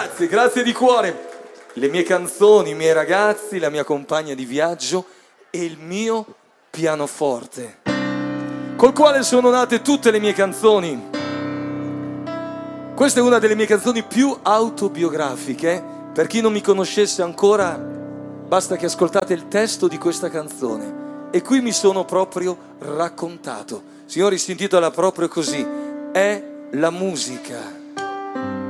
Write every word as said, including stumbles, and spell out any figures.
Grazie, grazie di cuore. Le mie canzoni, i miei ragazzi, la mia compagna di viaggio e il mio pianoforte, col quale sono nate tutte le mie canzoni. Questa è una delle mie canzoni più autobiografiche. Per chi non mi conoscesse ancora, basta che ascoltate il testo di questa canzone. E qui mi sono proprio raccontato. Signori, si intitola proprio così: è la musica.